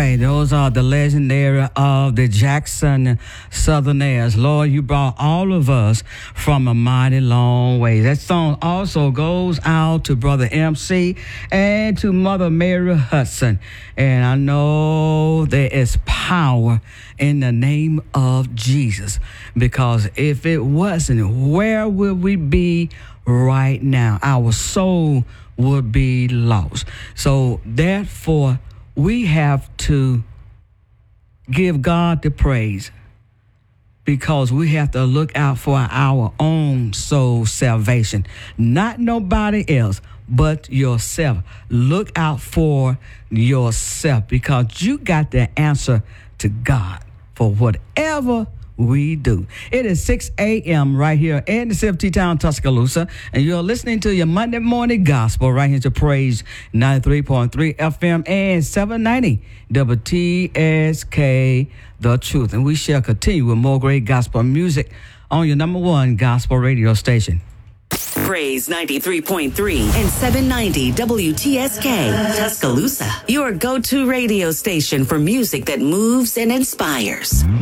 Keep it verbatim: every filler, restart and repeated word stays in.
right, those are the legendary of the Jackson Southerners. Lord, you brought all of us from a mighty long way. That song also goes out to Brother M C and to Mother Mary Hudson. And I know there is power in the name of Jesus, because if it wasn't, where would we be right now? Our soul would be lost. So therefore, we have to give God the praise, because we have to look out for our own soul salvation. Not nobody else, but yourself. Look out for yourself, because you got the answer to God for whatever we do. It is six a.m. right here in the C F T town, Tuscaloosa, and you're listening to your Monday morning gospel right here to Praise ninety-three point three F M and seven ninety W T S K, The Truth. And we shall continue with more great gospel music on your number one gospel radio station. Praise ninety-three point three and seven ninety W T S K, Tuscaloosa, your go-to radio station for music that moves and inspires.